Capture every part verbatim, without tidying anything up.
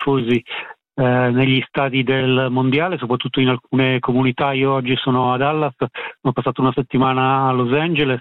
tifosi eh, negli stadi del mondiale, soprattutto in alcune comunità. Io oggi sono a Dallas, ho passato una settimana a Los Angeles,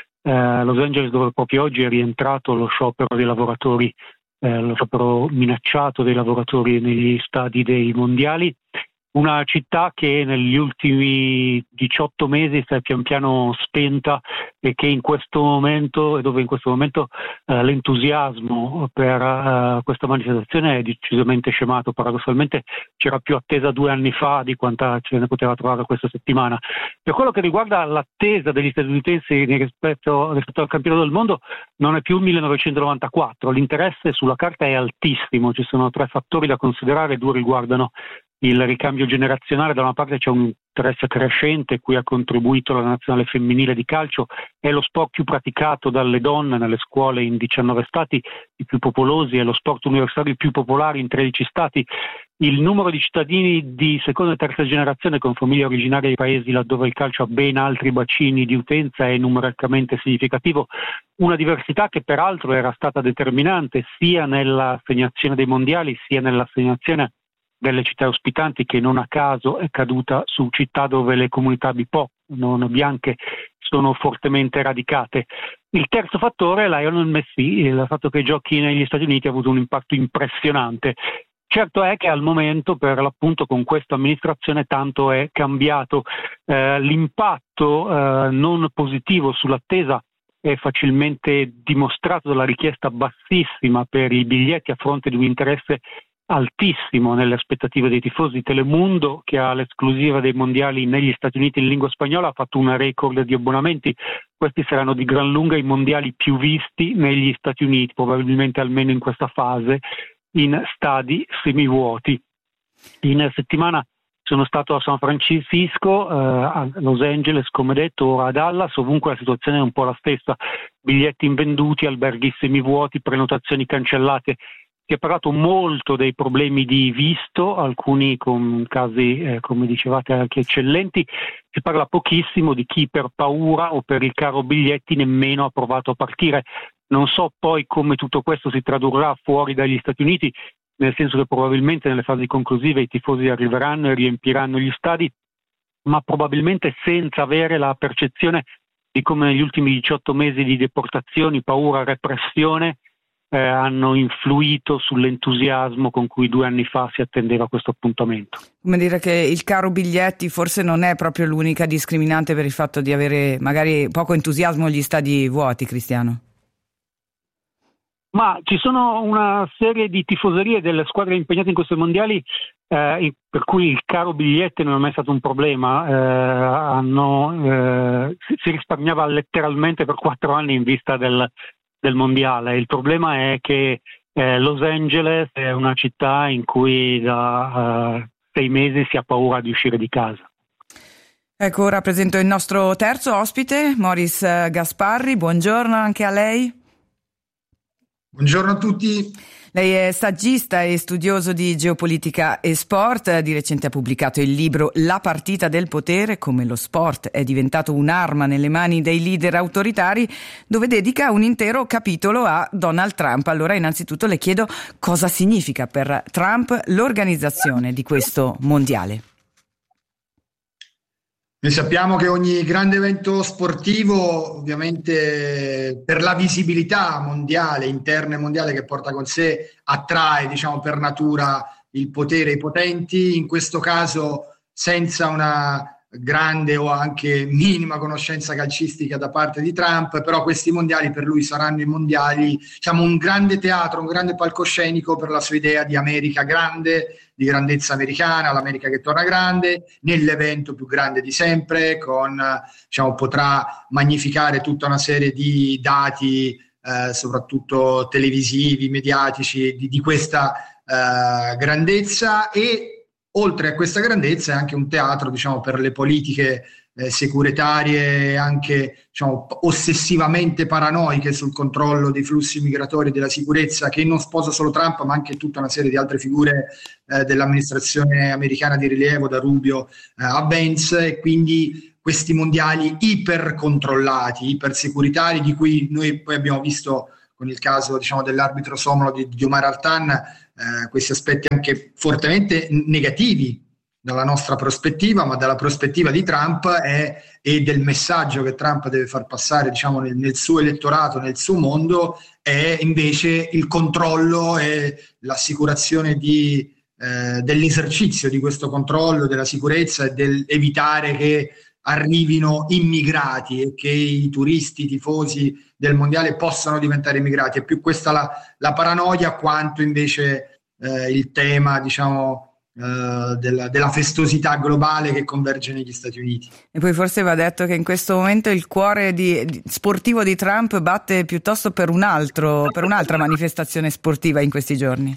eh, Los Angeles dove proprio oggi è rientrato lo sciopero dei lavoratori, eh, lo sciopero minacciato dei lavoratori negli stadi dei mondiali. Una città che negli ultimi diciotto mesi si è pian piano spenta e che in questo momento, e dove in questo momento eh, l'entusiasmo per eh, questa manifestazione è decisamente scemato. Paradossalmente c'era più attesa due anni fa di quanta ce ne poteva trovare questa settimana. Per quello che riguarda l'attesa degli statunitensi rispetto, rispetto al campionato del mondo, non è più il millenovecentonovantaquattro, l'interesse sulla carta è altissimo, ci sono tre fattori da considerare, due riguardano il ricambio generazionale. Da una parte c'è un interesse crescente cui ha contribuito la nazionale femminile di calcio, è lo sport più praticato dalle donne nelle scuole in diciannove stati, i più popolosi, è lo sport universitario più popolare in tredici stati. Il numero di cittadini di seconda e terza generazione con famiglie originarie di paesi laddove il calcio ha ben altri bacini di utenza è numericamente significativo, una diversità che peraltro era stata determinante sia nell'assegnazione dei mondiali sia nell'assegnazione delle città ospitanti, che non a caso è caduta su città dove le comunità B I P O non bianche sono fortemente radicate. Il terzo fattore è Lionel Messi, il fatto che giochi negli Stati Uniti ha avuto un impatto impressionante. Certo è che al momento, per l'appunto, con questa amministrazione tanto è cambiato. Eh, l'impatto eh, non positivo sull'attesa è facilmente dimostrato dalla richiesta bassissima per i biglietti a fronte di un interesse altissimo nelle aspettative dei tifosi. Telemundo, che ha l'esclusiva dei mondiali negli Stati Uniti in lingua spagnola, ha fatto una record di abbonamenti. Questi saranno di gran lunga i mondiali più visti negli Stati Uniti, probabilmente almeno in questa fase, in stadi semivuoti. In settimana sono stato a San Francisco, eh, a Los Angeles, come detto, ora a Dallas. Ovunque la situazione è un po' la stessa: biglietti invenduti, alberghi semivuoti, prenotazioni cancellate. Si è parlato molto dei problemi di visto, alcuni con casi, eh, come dicevate, anche eccellenti. Si parla pochissimo di chi per paura o per il caro biglietti nemmeno ha provato a partire. Non so poi come tutto questo si tradurrà fuori dagli Stati Uniti, nel senso che probabilmente nelle fasi conclusive i tifosi arriveranno e riempiranno gli stadi, ma probabilmente senza avere la percezione di come negli ultimi diciotto mesi di deportazioni, paura, repressione Eh, hanno influito sull'entusiasmo con cui due anni fa si attendeva questo appuntamento. Come dire che il caro biglietti forse non è proprio l'unica discriminante per il fatto di avere magari poco entusiasmo agli stadi vuoti, Cristiano? Ma ci sono una serie di tifoserie delle squadre impegnate in questi mondiali eh, per cui il caro biglietti non è mai stato un problema. Eh, hanno, eh, si, si risparmiava letteralmente per quattro anni in vista del del mondiale. Il problema è che eh, Los Angeles è una città in cui da uh, sei mesi si ha paura di uscire di casa. Ecco, ora presento il nostro terzo ospite, Moris Gasparri. Buongiorno anche a lei. Buongiorno a tutti. Lei è saggista e studioso di geopolitica e sport. Di recente ha pubblicato il libro La partita del potere, come lo sport è diventato un'arma nelle mani dei leader autoritari, dove dedica un intero capitolo a Donald Trump. Allora, innanzitutto le chiedo cosa significa per Trump l'organizzazione di questo mondiale. Noi sappiamo che ogni grande evento sportivo, ovviamente per la visibilità mondiale, interna e mondiale che porta con sé, attrae, diciamo, per natura il potere e i potenti. In questo caso, senza una grande o anche minima conoscenza calcistica da parte di Trump, però questi mondiali per lui saranno i mondiali, diciamo, un grande teatro, un grande palcoscenico per la sua idea di America grande, di grandezza americana, l'America che torna grande, nell'evento più grande di sempre, con, diciamo, potrà magnificare tutta una serie di dati, eh, soprattutto televisivi, mediatici, di, di questa eh, grandezza. E oltre a questa grandezza è anche un teatro, diciamo, per le politiche eh, securitarie, anche, diciamo, ossessivamente paranoiche sul controllo dei flussi migratori e della sicurezza, che non sposa solo Trump ma anche tutta una serie di altre figure eh, dell'amministrazione americana di rilievo, da Rubio eh, a Vance. E quindi questi mondiali iper controllati, iper securitari, di cui noi poi abbiamo visto con il caso, diciamo, dell'arbitro somalo di, di Omar Altan, eh, questi aspetti anche fortemente negativi dalla nostra prospettiva, ma dalla prospettiva di Trump è, e del messaggio che Trump deve far passare, diciamo, nel, nel suo elettorato, nel suo mondo, è invece il controllo e l'assicurazione di, eh, dell'esercizio di questo controllo, della sicurezza e dell'evitare che arrivino immigrati e che i turisti, i tifosi del mondiale possano diventare immigrati. È più questa la, la paranoia quanto invece eh, il tema, diciamo, Uh, della, della festosità globale che converge negli Stati Uniti. E poi forse va detto che in questo momento il cuore di, di, sportivo di Trump batte piuttosto per un altro, per un'altra manifestazione sportiva in questi giorni.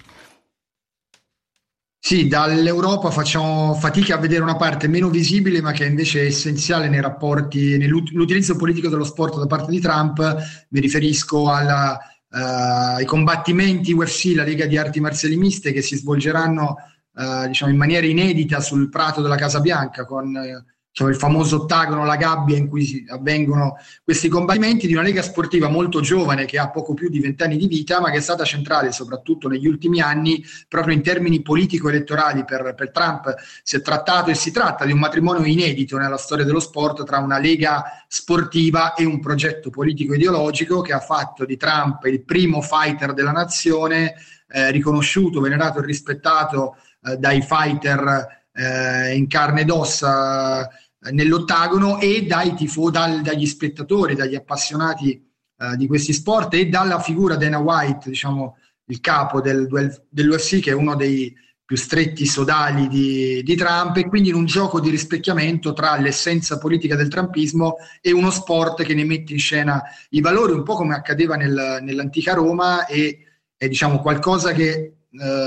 Sì, dall'Europa facciamo fatica a vedere una parte meno visibile, ma che invece è essenziale nei rapporti, nell'utilizzo politico dello sport da parte di Trump. Mi riferisco alla, uh, ai combattimenti U F C, la Lega di Arti Marziali Miste, che si svolgeranno Uh, diciamo in maniera inedita sul prato della Casa Bianca, con uh, diciamo, il famoso ottagono, la gabbia in cui si, avvengono questi combattimenti, di una lega sportiva molto giovane che ha poco più di vent'anni di vita, ma che è stata centrale soprattutto negli ultimi anni proprio in termini politico-elettorali per, per Trump. Si è trattato e si tratta di un matrimonio inedito nella storia dello sport tra una lega sportiva e un progetto politico-ideologico che ha fatto di Trump il primo fighter della nazione, eh, riconosciuto, venerato e rispettato dai fighter eh, in carne ed ossa eh, nell'ottagono e dai tifo, dal, dagli spettatori, dagli appassionati eh, di questi sport, e dalla figura Dana White, diciamo il capo del, dell'U F C, che è uno dei più stretti sodali di, di Trump, e quindi in un gioco di rispecchiamento tra l'essenza politica del trumpismo e uno sport che ne mette in scena i valori, un po' come accadeva nel, nell'antica Roma, e è diciamo qualcosa che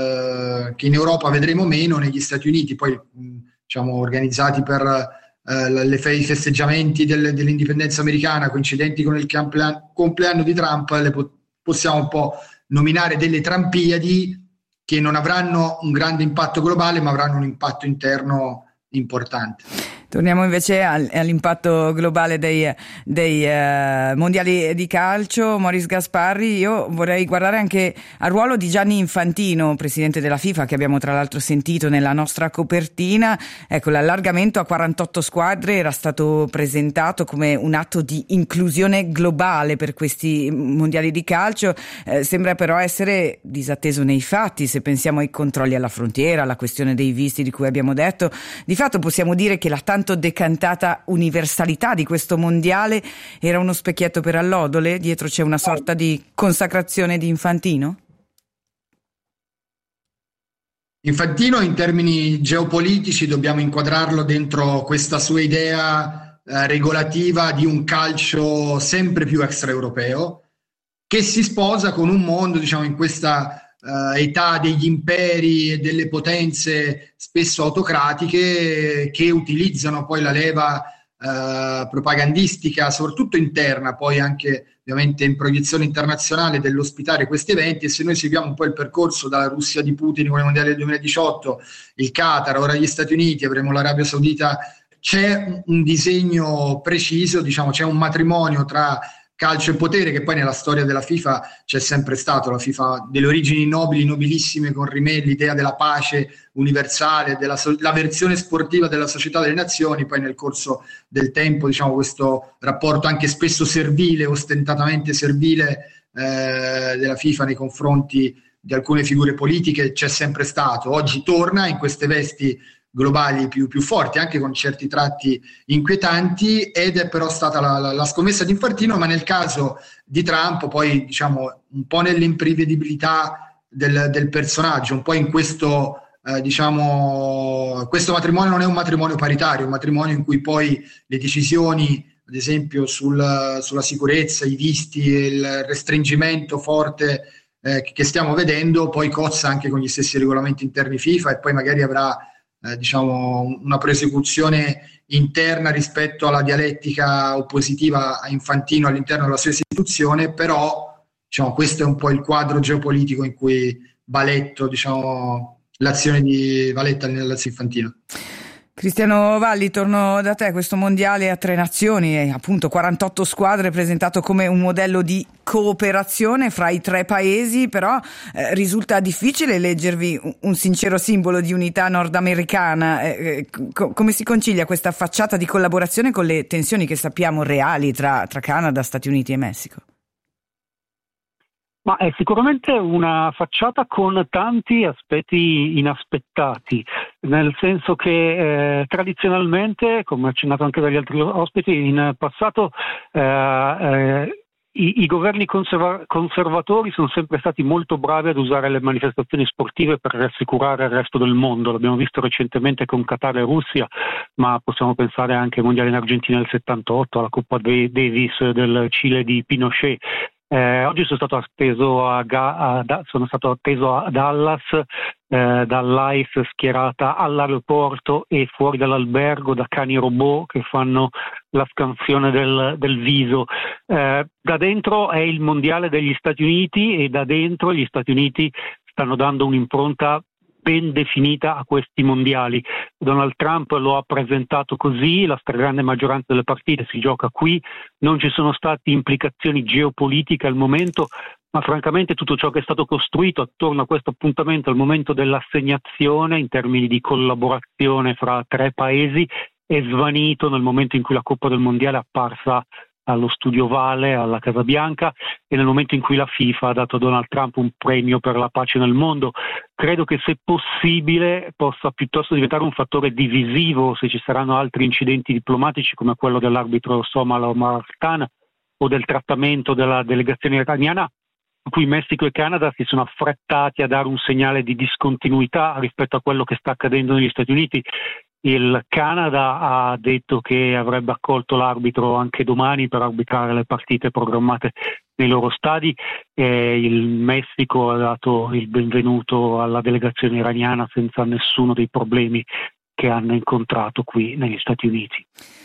Uh, che in Europa vedremo meno, negli Stati Uniti poi mh, diciamo organizzati per uh, le fe- i festeggiamenti del, dell'indipendenza americana coincidenti con il compleanno, compleanno di Trump, le po- possiamo un po' nominare delle Trumpiadi che non avranno un grande impatto globale ma avranno un impatto interno importante. Torniamo invece all'impatto globale dei, dei eh, mondiali di calcio. Maurice Gasparri, io vorrei guardare anche al ruolo di Gianni Infantino, presidente della FIFA, che abbiamo tra l'altro sentito nella nostra copertina. Ecco, l'allargamento a quarantotto squadre era stato presentato come un atto di inclusione globale per questi mondiali di calcio. Eh, sembra però essere disatteso nei fatti, se pensiamo ai controlli alla frontiera, alla questione dei visti di cui abbiamo detto. Di fatto possiamo dire che la tanto decantata universalità di questo mondiale era uno specchietto per allodole? Dietro c'è una sorta di consacrazione di Infantino? Infantino in termini geopolitici dobbiamo inquadrarlo dentro questa sua idea eh, regolativa di un calcio sempre più extraeuropeo, che si sposa con un mondo, diciamo, in questa Uh, età degli imperi e delle potenze spesso autocratiche, che utilizzano poi la leva uh, propagandistica, soprattutto interna, poi anche ovviamente in proiezione internazionale, dell'ospitare questi eventi. E se noi seguiamo un po' il percorso dalla Russia di Putin con i mondiali del duemiladiciotto, il Qatar, ora gli Stati Uniti, avremo l'Arabia Saudita, c'è un disegno preciso, diciamo, c'è un matrimonio tra calcio e potere, che poi nella storia della FIFA c'è sempre stato. La FIFA delle origini nobili, nobilissime, con Rimet, l'idea della pace universale, della so- la versione sportiva della società delle nazioni. Poi nel corso del tempo, diciamo, questo rapporto anche spesso servile, ostentatamente servile eh, della FIFA nei confronti di alcune figure politiche c'è sempre stato. Oggi torna in queste vesti globali più, più forti, anche con certi tratti inquietanti, ed è però stata la, la, la scommessa di Infantino. Ma nel caso di Trump poi, diciamo, un po' nell'imprevedibilità del, del personaggio, un po' in questo eh, diciamo questo matrimonio non è un matrimonio paritario, è un matrimonio in cui poi le decisioni, ad esempio sul, sulla sicurezza, i visti, il restringimento forte eh, che stiamo vedendo, poi cozza anche con gli stessi regolamenti interni FIFA, e poi magari avrà Eh, diciamo una prosecuzione interna rispetto alla dialettica oppositiva a Infantino all'interno della sua istituzione. Però, diciamo, questo è un po' il quadro geopolitico in cui va letto, diciamo, l'azione di va letta nell'azione Infantino. Cristiano Valli, torno da te. Questo mondiale a tre nazioni e appunto quarantotto squadre presentato come un modello di cooperazione fra i tre paesi, però eh, risulta difficile leggervi un, un sincero simbolo di unità nordamericana. Eh, co- come si concilia questa facciata di collaborazione con le tensioni che sappiamo reali tra, tra Canada, Stati Uniti e Messico? Ma è sicuramente una facciata con tanti aspetti inaspettati, nel senso che eh, tradizionalmente, come accennato anche dagli altri ospiti, in passato eh, eh, i, i governi conserva- conservatori sono sempre stati molto bravi ad usare le manifestazioni sportive per rassicurare il resto del mondo. L'abbiamo visto recentemente con Qatar e Russia, ma possiamo pensare anche ai mondiali in Argentina del settantotto, alla Coppa Davis del Cile di Pinochet. Eh, oggi sono stato atteso a, a, a sono stato atteso a Dallas eh, dall'A I F schierata all'aeroporto e fuori dall'albergo da cani robot che fanno la scansione del, del viso. Eh, da dentro è il mondiale degli Stati Uniti e da dentro gli Stati Uniti stanno dando un'impronta ben definita a questi mondiali. Donald Trump lo ha presentato così, la stragrande maggioranza delle partite si gioca qui, non ci sono state implicazioni geopolitiche al momento, ma francamente tutto ciò che è stato costruito attorno a questo appuntamento al momento dell'assegnazione in termini di collaborazione fra tre paesi è svanito nel momento in cui la Coppa del Mondiale è apparsa allo Studio Vale, alla Casa Bianca, e nel momento in cui la FIFA ha dato a Donald Trump un premio per la pace nel mondo. Credo che, se possibile, possa piuttosto diventare un fattore divisivo se ci saranno altri incidenti diplomatici come quello dell'arbitro Somalo Omar Khan o del trattamento della delegazione iraniana, a cui Messico e Canada si sono affrettati a dare un segnale di discontinuità rispetto a quello che sta accadendo negli Stati Uniti. Il Canada ha detto che avrebbe accolto l'arbitro anche domani per arbitrare le partite programmate nei loro stadi, e il Messico ha dato il benvenuto alla delegazione iraniana senza nessuno dei problemi che hanno incontrato qui negli Stati Uniti.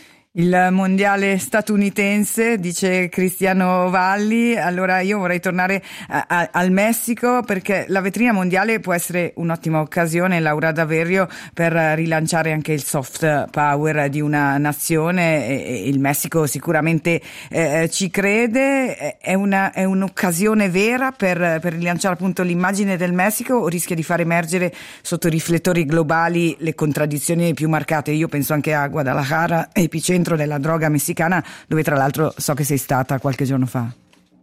Il mondiale statunitense, dice Cristiano Valli. Allora io vorrei tornare a, a, al Messico, perché la vetrina mondiale può essere un'ottima occasione, Laura Daverio, per rilanciare anche il soft power di una nazione, e, e il Messico sicuramente eh, ci crede. È, una, è un'occasione vera per, per rilanciare appunto l'immagine del Messico, o rischia di far emergere sotto i riflettori globali le contraddizioni più marcate? Io penso anche a Guadalajara, epicentro della droga messicana, dove tra l'altro so che sei stata qualche giorno fa.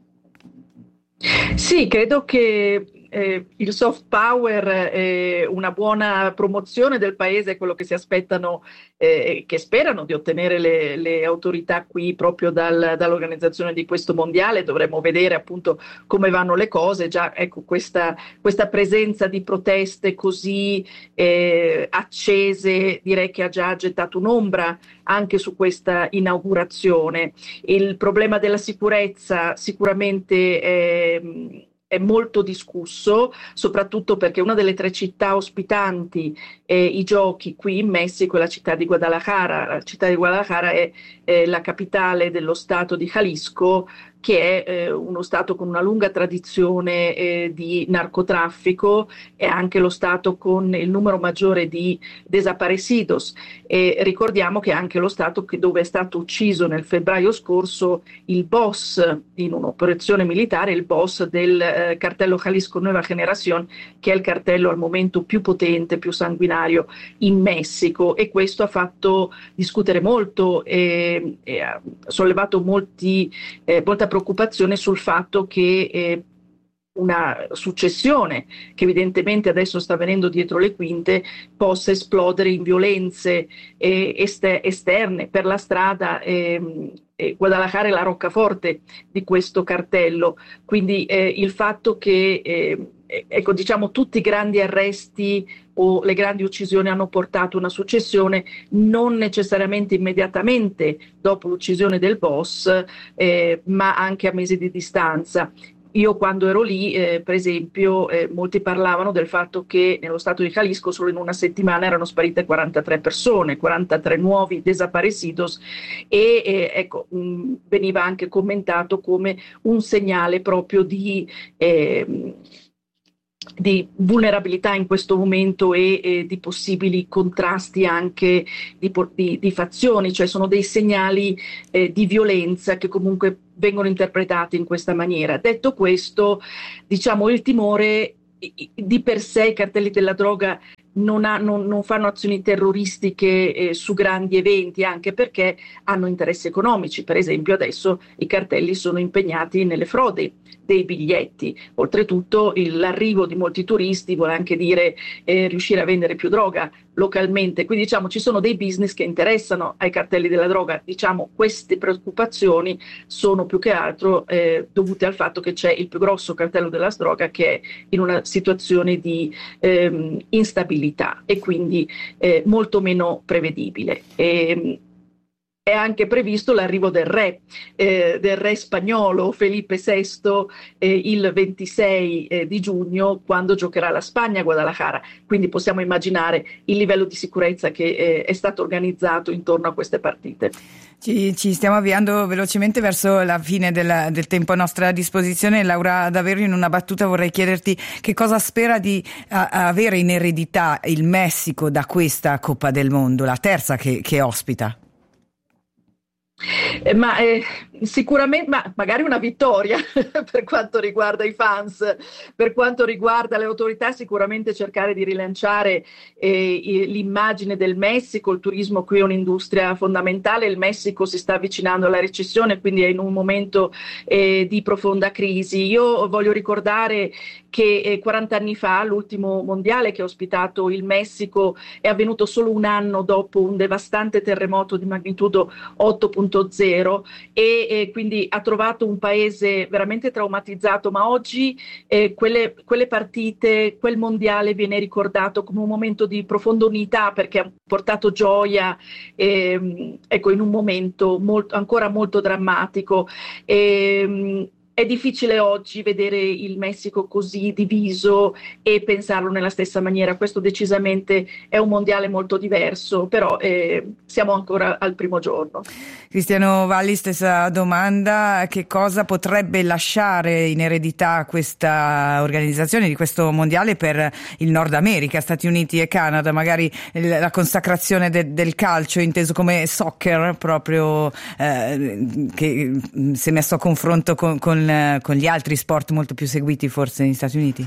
Sì, credo che eh, il soft power e una buona promozione del paese è quello che si aspettano e eh, che sperano di ottenere le, le autorità qui proprio dal, dall'organizzazione di questo mondiale. Dovremmo vedere appunto come vanno le cose. Già ecco, questa, questa presenza di proteste così eh, accese direi che ha già gettato un'ombra anche su questa inaugurazione. Il problema della sicurezza sicuramente è, è molto discusso, soprattutto perché una delle tre città ospitanti eh, i giochi qui in Messico è la città di Guadalajara. La città di Guadalajara è, è la capitale dello stato di Jalisco, che è eh, uno stato con una lunga tradizione eh, di narcotraffico, è anche lo stato con il numero maggiore di desaparecidos, e ricordiamo che è anche lo stato che, dove è stato ucciso nel febbraio scorso il boss in un'operazione militare, il boss del eh, cartello Jalisco Nueva Generación, che è il cartello al momento più potente, più sanguinario in Messico, e questo ha fatto discutere molto e, e ha sollevato molti, eh, molta preoccupazione sul fatto che eh, una successione che evidentemente adesso sta avvenendo dietro le quinte possa esplodere in violenze eh, ester- esterne per la strada. Eh, eh, Guadalajara è la roccaforte di questo cartello, quindi eh, il fatto che eh, ecco, diciamo, tutti i grandi arresti o le grandi uccisioni hanno portato una successione, non necessariamente immediatamente dopo l'uccisione del boss, eh, ma anche a mesi di distanza. Io quando ero lì, eh, per esempio, eh, molti parlavano del fatto che nello stato di Jalisco solo in una settimana erano sparite quarantatré persone, quarantatré nuovi desaparecidos, e eh, ecco, mh, veniva anche commentato come un segnale proprio di... Eh, di vulnerabilità in questo momento e, e di possibili contrasti anche di, di, di fazioni, cioè sono dei segnali eh, di violenza che comunque vengono interpretati in questa maniera. Detto questo, diciamo, il timore di per sé, i cartelli della droga non, ha, non, non fanno azioni terroristiche eh, su grandi eventi, anche perché hanno interessi economici. Per esempio adesso i cartelli sono impegnati nelle frodi dei biglietti. Oltretutto il, l'arrivo di molti turisti vuole anche dire eh, riuscire a vendere più droga localmente, quindi diciamo ci sono dei business che interessano ai cartelli della droga. Diciamo queste preoccupazioni sono più che altro eh, dovute al fatto che c'è il più grosso cartello della droga che è in una situazione di ehm, instabilità e quindi eh, molto meno prevedibile. E, è anche previsto l'arrivo del re, eh, del re spagnolo Felipe sesto eh, il ventisei eh, di giugno, quando giocherà la Spagna a Guadalajara. Quindi possiamo immaginare il livello di sicurezza che eh, è stato organizzato intorno a queste partite. Ci, ci stiamo avviando velocemente verso la fine del, del tempo a nostra disposizione. Laura, davvero in una battuta vorrei chiederti che cosa spera di a, avere in eredità il Messico da questa Coppa del Mondo, la terza che, che ospita. Eh, ma eh, sicuramente, ma magari una vittoria per quanto riguarda i fans, per quanto riguarda le autorità, sicuramente cercare di rilanciare eh, l'immagine del Messico. Il turismo qui è un'industria fondamentale, il Messico si sta avvicinando alla recessione, quindi è in un momento eh, di profonda crisi. Io voglio ricordare che eh, quaranta anni fa l'ultimo mondiale che ha ospitato il Messico è avvenuto solo un anno dopo un devastante terremoto di magnitudo otto punto zero e, e quindi ha trovato un paese veramente traumatizzato, ma oggi eh, quelle, quelle partite, quel mondiale viene ricordato come un momento di profonda unità, perché ha portato gioia eh, ecco, in un momento molto, ancora molto drammatico. E, È difficile oggi vedere il Messico così diviso e pensarlo nella stessa maniera. Questo decisamente è un mondiale molto diverso, però eh, siamo ancora al primo giorno. Cristiano Valli, stessa domanda: che cosa potrebbe lasciare in eredità questa organizzazione di questo mondiale per il Nord America, Stati Uniti e Canada? Magari la consacrazione de- del calcio inteso come soccer, proprio eh, che se messo a confronto con, con con gli altri sport molto più seguiti forse negli Stati Uniti?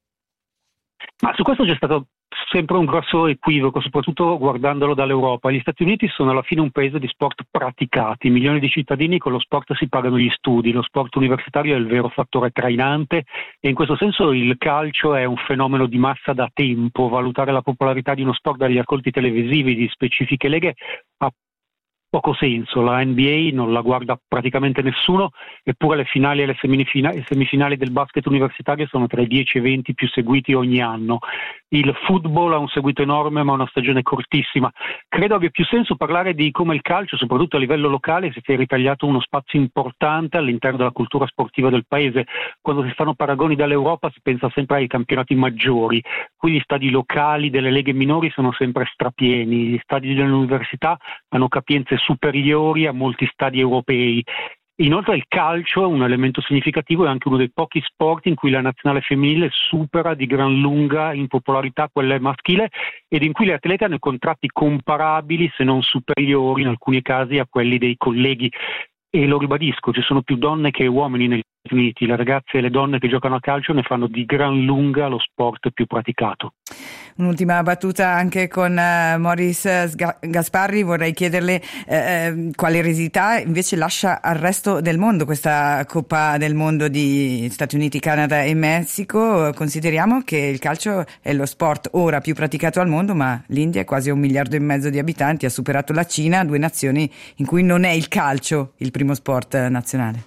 Ma su questo c'è stato sempre un grosso equivoco, soprattutto guardandolo dall'Europa. Gli Stati Uniti sono alla fine un paese di sport praticati, milioni di cittadini con lo sport si pagano gli studi, lo sport universitario è il vero fattore trainante e in questo senso il calcio è un fenomeno di massa da tempo. Valutare la popolarità di uno sport dagli ascolti televisivi di specifiche leghe ha poco senso. La N B A non la guarda praticamente nessuno, eppure le finali e le semifinali, semifinali del basket universitario sono tra i dieci e venti più seguiti ogni anno. Il football ha un seguito enorme ma una stagione cortissima. Credo abbia più senso parlare di come il calcio, soprattutto a livello locale, si sia ritagliato uno spazio importante all'interno della cultura sportiva del paese. Quando si fanno paragoni dall'Europa si pensa sempre ai campionati maggiori, qui gli stadi locali delle leghe minori sono sempre strapieni, gli stadi delle università hanno capienze superiori a molti stadi europei. Inoltre il calcio è un elemento significativo, è anche uno dei pochi sport in cui la nazionale femminile supera di gran lunga in popolarità quella maschile ed in cui le atlete hanno contratti comparabili se non superiori in alcuni casi a quelli dei colleghi. E lo ribadisco, ci sono più donne che uomini negli Stati Uniti, le ragazze e le donne che giocano a calcio ne fanno di gran lunga lo sport più praticato. Un'ultima battuta anche con uh, Maurice Gasparri, vorrei chiederle eh, quale eredità invece lascia al resto del mondo questa Coppa del Mondo di Stati Uniti, Canada e Messico. Consideriamo che il calcio è lo sport ora più praticato al mondo, ma l'India è quasi un miliardo e mezzo di abitanti, ha superato la Cina, due nazioni in cui non è il calcio il primo sport nazionale.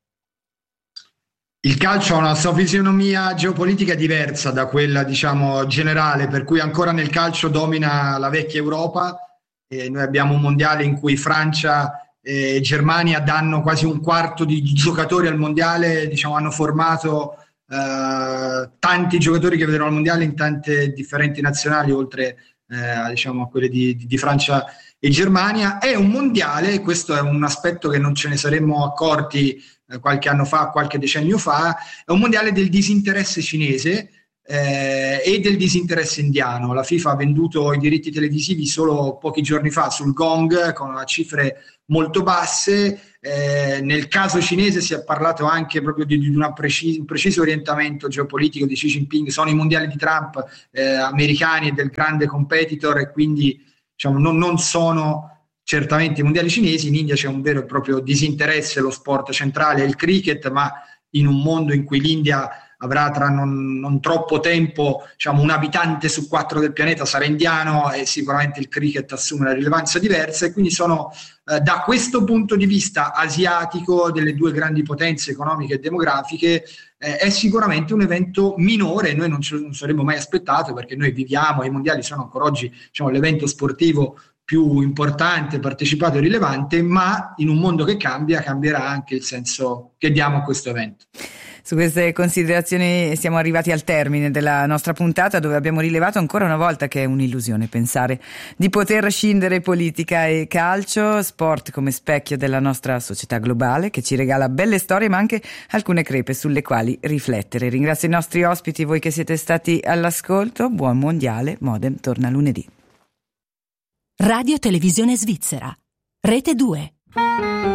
Il calcio ha una sua fisionomia geopolitica diversa da quella, diciamo, generale, per cui ancora nel calcio domina la vecchia Europa e noi abbiamo un mondiale in cui Francia e Germania danno quasi un quarto di giocatori al mondiale, diciamo, hanno formato eh, tanti giocatori che vedremo al mondiale in tante differenti nazionali, oltre eh, diciamo, a quelle di, di, di Francia e Germania. È un mondiale, questo è un aspetto che non ce ne saremmo accorti qualche anno fa, qualche decennio fa, è un mondiale del disinteresse cinese eh, e del disinteresse indiano. La FIFA ha venduto i diritti televisivi solo pochi giorni fa sul Gong con cifre molto basse. Eh, nel caso cinese si è parlato anche proprio di, di una preci- un preciso orientamento geopolitico di Xi Jinping. Sono i mondiali di Trump eh, americani e del grande competitor, e quindi diciamo, non, non sono certamente i mondiali cinesi. In India c'è un vero e proprio disinteresse, lo sport centrale è il cricket, ma in un mondo in cui l'India avrà tra non, non troppo tempo, diciamo, un abitante su quattro del pianeta sarà indiano, e sicuramente il cricket assume una rilevanza diversa, e quindi sono eh, da questo punto di vista asiatico, delle due grandi potenze economiche e demografiche, eh, è sicuramente un evento minore. Noi non ce lo saremmo mai aspettato, perché noi viviamo, i mondiali sono ancora oggi, diciamo, l'evento sportivo più importante, partecipato e rilevante, ma in un mondo che cambia, cambierà anche il senso che diamo a questo evento. Su queste considerazioni siamo arrivati al termine della nostra puntata, dove abbiamo rilevato ancora una volta che è un'illusione pensare di poter scindere politica e calcio, sport come specchio della nostra società globale, che ci regala belle storie ma anche alcune crepe sulle quali riflettere. Ringrazio i nostri ospiti, voi che siete stati all'ascolto. Buon mondiale, Modem torna lunedì. Radio Televisione Svizzera, Rete due.